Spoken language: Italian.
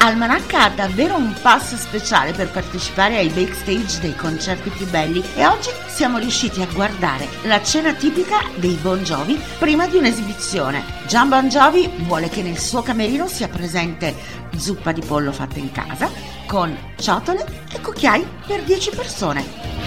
Almanacca ha davvero un pass speciale per partecipare ai backstage dei concerti più belli e oggi siamo riusciti a guardare la cena tipica dei Bon Jovi prima di un'esibizione. Jon Bon Jovi vuole che nel suo camerino sia presente zuppa di pollo fatta in casa con ciotole e cucchiai per 10 persone.